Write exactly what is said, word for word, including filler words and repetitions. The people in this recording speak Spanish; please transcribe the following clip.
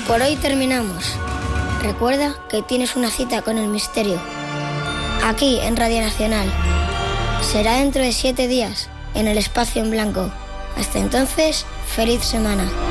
Por hoy terminamos. Recuerda que tienes una cita con el misterio. Aquí en Radio Nacional. Será dentro de siete días, en el espacio en blanco. Hasta entonces, feliz semana.